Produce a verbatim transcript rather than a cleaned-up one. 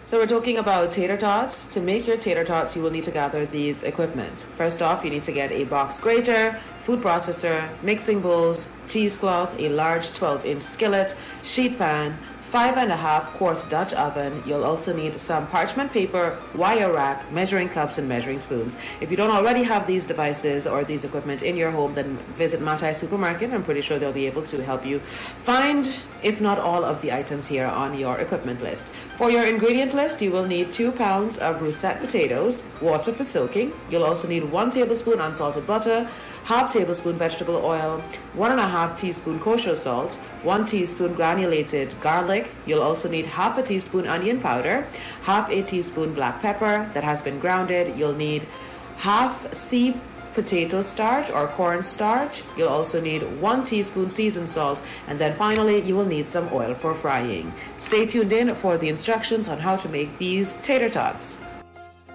So we're talking about tater tots. To make your tater tots, you will need to gather these equipment. First off, you need to get a box grater, food processor, mixing bowls, cheesecloth, a large twelve inch skillet, sheet pan, five and a half quart Dutch oven. You'll also need some parchment paper, wire rack, measuring cups, and measuring spoons. If you don't already have these devices or these equipment in your home, then visit Matai Supermarket. I'm pretty sure they'll be able to help you find, if not all, of the items here on your equipment list. For your ingredient list, you will need two pounds of russet potatoes, water for soaking. You'll also need one tablespoon unsalted butter, half tablespoon vegetable oil, one and a half teaspoon kosher salt, one teaspoon granulated garlic. You'll also need half a teaspoon onion powder, half a teaspoon black pepper that has been grounded. You'll need half C potato starch or corn starch. You'll also need one teaspoon seasoned salt, and then finally you will need some oil for frying. Stay tuned in for the instructions on how to make these tater tots.